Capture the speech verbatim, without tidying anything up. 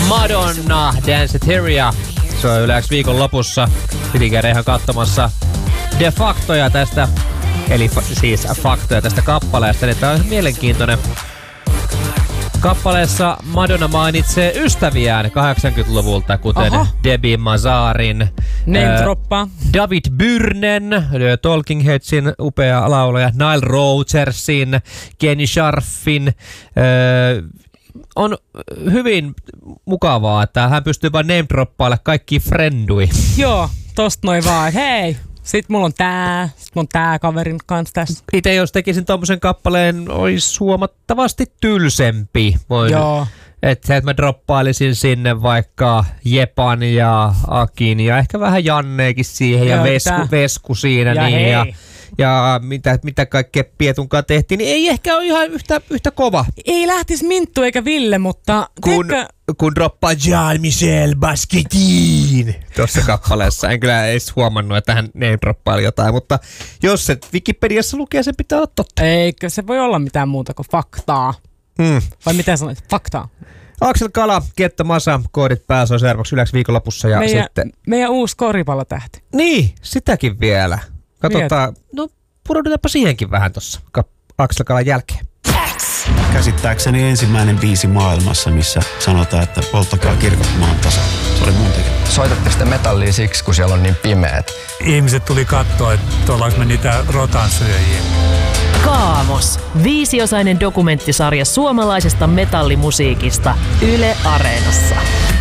Madonna, Danceteria. Se on yleensä viikon lopussa. Piti käydä ihan katsomassa de factoja tästä, eli fa- siis faktoja tästä kappaleesta. Niin tää on mielenkiintoinen. Kappaleessa Madonna mainitsee ystäviään kahdeksankymmentäluvulta, kuten Aha. Debbie Mazarin, Name-droppa. David Byrnen, Talking Headsin upea laulaja, Nile Rodgersin, Kenny Scharfin. Öö, on hyvin mukavaa, että hän pystyy vain name-droppailla kaikki friendui. Joo, tosta noin vaan, hei. Sitten mulla on tää, sit mulla on tää kaverin kanssa tässä. Itse jos tekisin tommosen kappaleen, olisi huomattavasti tylsempi. Voin, Joo. Että et mä droppailisin sinne vaikka Jepan ja Akin ja ehkä vähän Janneekin siihen Joo, ja Vesku, Vesku siinä. Ja niin, ja, hei. ja mitä, mitä kaikkea Pietunkaan tehtiin, niin ei ehkä ole ihan yhtä, yhtä kova. Ei lähtis Minttu eikä Ville, mutta... Kun, teikö... kun droppaa Jean-Michel Basquitin tuossa kappaleessa. En kyllä edes huomannut, että hän name droppaili jotain, mutta jos se Wikipediassa lukee, se pitää olla totta. Eikö se voi olla mitään muuta kuin faktaa? Hmm. Vai miten sanoit? Faktaa. Axel Kala, Ketto Masa, koodit päässä on seuraavaksi yleensä viikonlopussa. Ja meidän, sitten... meidän uusi koripallotähti. Niin, sitäkin vielä. Katsotaan, no pudotetaanpa siihenkin vähän tuossa Axel Kalan jälkeen. Käsittääkseni ensimmäinen biisi maailmassa, missä sanotaan, että polttakaa kirkot maan tasa. Se oli mun tekemä. Soitatte sitä metallia siksi, kun siellä on niin pimeät. Ihmiset tuli katsoa, että ollaanko me niitä rotansyöjiä. Kaamos. Viisiosainen dokumenttisarja suomalaisesta metallimusiikista Yle Areenassa.